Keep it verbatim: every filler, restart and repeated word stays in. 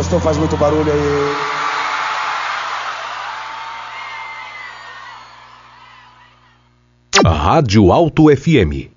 gostou, faz muito barulho aí. Rádio Alto F M.